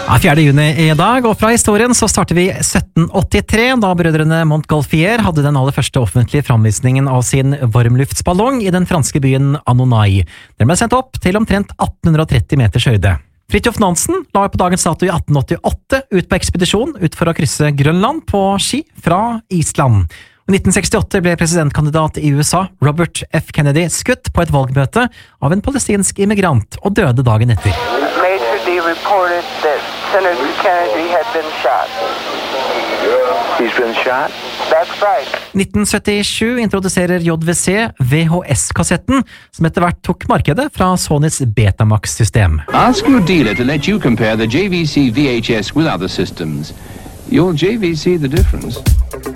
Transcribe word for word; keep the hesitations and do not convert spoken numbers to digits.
Ja, fjerde juni i dag, og fra historien så starter vi sytten åttitre, da brødrene Montgolfier hadde den aller første offentlige framvisningen av sin varmluftsballong i den franske byen Annonay. Den ble sendt opp til omtrent atten tretti meters høyde. Fridtjof Nansen la på dagens dato i atten åttiåtte ut på ekspedisjon ut for å krysse Grønland på ski fra Island. I nitten sekstiåtte ble presidentkandidat i U S A Robert F. Kennedy skutt på et valgmøte av en palestinsk immigrant og døde dagen etter. Major D reported that Senator Kennedy had been shot. He's been shot? That's right. nitten syttisju introduserer J V C V H S-kassetten, som etter hvert tok markedet fra Sonys Betamax-system. Ask your dealer to let you compare the J V C V H S with other systems. You'll J V C the difference.